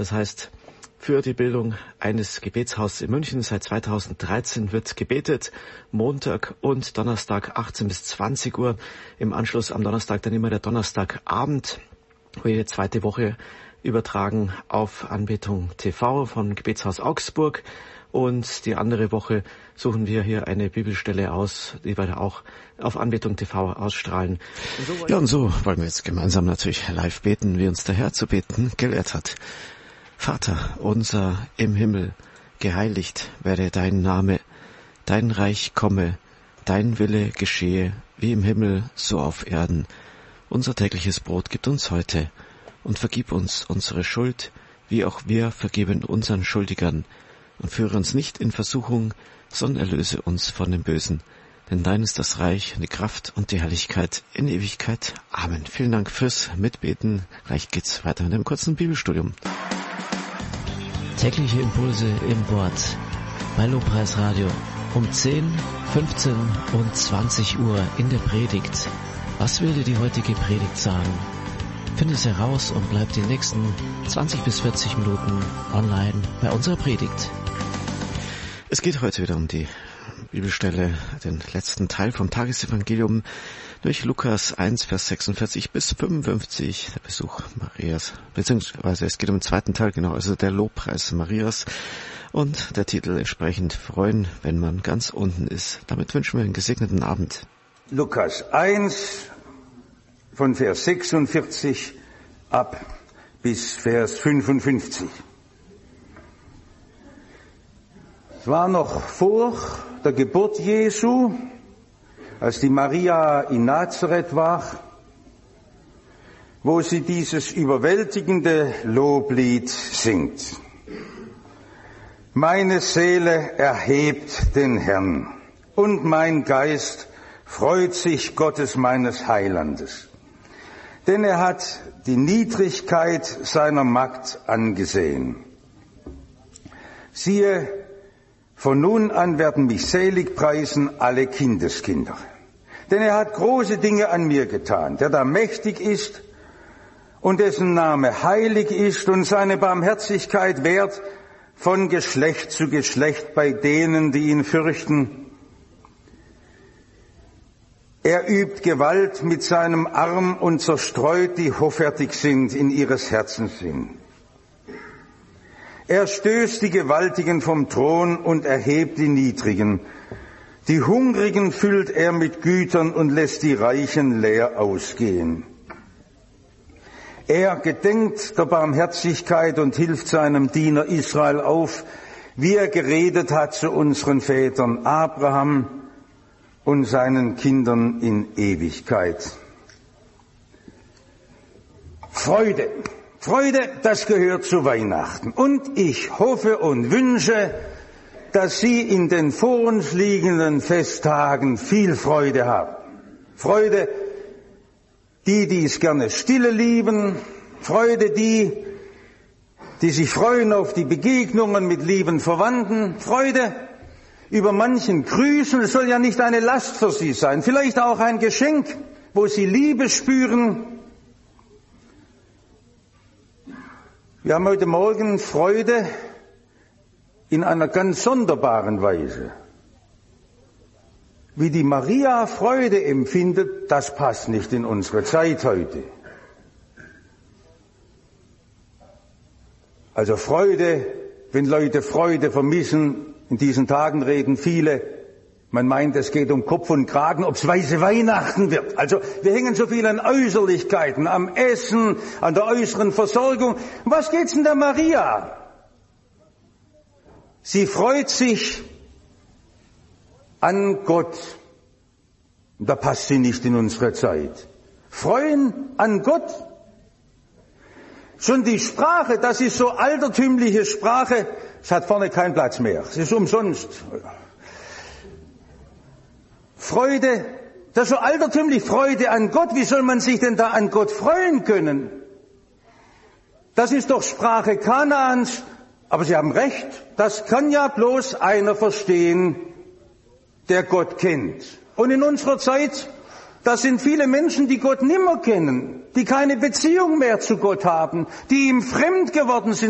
Das heißt, für die Bildung eines Gebetshauses in München. Seit 2013 wird gebetet, Montag und Donnerstag 18 bis 20 Uhr. Im Anschluss am Donnerstag dann immer der Donnerstagabend, wo jede zweite Woche übertragen auf Anbetung TV von Gebetshaus Augsburg. Und die andere Woche suchen wir hier eine Bibelstelle aus, die wir auch auf Anbetung TV ausstrahlen. Und so wollen wir jetzt gemeinsam natürlich live beten, wie uns der Herr zu beten gelehrt hat. Vater unser im Himmel, geheiligt werde dein Name, dein Reich komme, dein Wille geschehe, wie im Himmel, so auf Erden. Unser tägliches Brot gib uns heute und vergib uns unsere Schuld, wie auch wir vergeben unseren Schuldigern. Und führe uns nicht in Versuchung, sondern erlöse uns von dem Bösen. Denn dein ist das Reich, die Kraft und die Herrlichkeit in Ewigkeit. Amen. Vielen Dank fürs Mitbeten. Gleich geht's weiter mit einem kurzen Bibelstudium. Tägliche Impulse im Wort bei Lobpreis Radio um 10, 15 und 20 Uhr in der Predigt. Was will dir die heutige Predigt sagen? Finde es heraus und bleib die nächsten 20 bis 40 Minuten online bei unserer Predigt. Es geht heute wieder um die Bibelstelle, den letzten Teil vom Tagesevangelium durch Lukas 1, Vers 46 bis 55, der Besuch Marias, beziehungsweise es geht um den zweiten Teil, genau, also der Lobpreis Marias und der Titel entsprechend Freuen, wenn man ganz unten ist. Damit wünschen wir einen gesegneten Abend. Lukas 1 von Vers 46 ab bis Vers 55. Es war noch vor der Geburt Jesu, als die Maria in Nazareth war, wo sie dieses überwältigende Loblied singt. Meine Seele erhebt den Herrn und mein Geist freut sich Gottes meines Heilandes. Denn er hat die Niedrigkeit seiner Magd angesehen. Siehe, von nun an werden mich selig preisen alle Kindeskinder. Denn er hat große Dinge an mir getan, der da mächtig ist und dessen Name heilig ist und seine Barmherzigkeit währt von Geschlecht zu Geschlecht bei denen, die ihn fürchten. Er übt Gewalt mit seinem Arm und zerstreut, die hoffärtig sind in ihres Herzens Sinn. Er stößt die Gewaltigen vom Thron und erhebt die Niedrigen. Die Hungrigen füllt er mit Gütern und lässt die Reichen leer ausgehen. Er gedenkt der Barmherzigkeit und hilft seinem Diener Israel auf, wie er geredet hat zu unseren Vätern Abraham und seinen Kindern in Ewigkeit. Freude. Freude, das gehört zu Weihnachten. Und ich hoffe und wünsche, dass Sie in den vor uns liegenden Festtagen viel Freude haben. Freude, die es gerne stille lieben. Freude, die sich freuen auf die Begegnungen mit lieben Verwandten. Freude über manchen Grüßen. Es soll ja nicht eine Last für Sie sein. Vielleicht auch ein Geschenk, wo Sie Liebe spüren. Wir haben heute Morgen Freude in einer ganz sonderbaren Weise. Wie die Maria Freude empfindet, das passt nicht in unsere Zeit heute. Also Freude, wenn Leute Freude vermissen, in diesen Tagen reden viele, man meint, es geht um Kopf und Kragen, ob es weiße Weihnachten wird. Also wir hängen so viel an Äußerlichkeiten, am Essen, an der äußeren Versorgung. Was geht's denn der Maria? Sie freut sich an Gott. Und da passt sie nicht in unsere Zeit. Freuen an Gott. Schon die Sprache, das ist so altertümliche Sprache, es hat vorne keinen Platz mehr. Es ist umsonst. Freude, das ist so altertümlich, Freude an Gott. Wie soll man sich denn da an Gott freuen können? Das ist doch Sprache Kanaans. Aber Sie haben recht, das kann ja bloß einer verstehen, der Gott kennt. Und in unserer Zeit, da sind viele Menschen, die Gott nimmer kennen, die keine Beziehung mehr zu Gott haben, die ihm fremd geworden sind.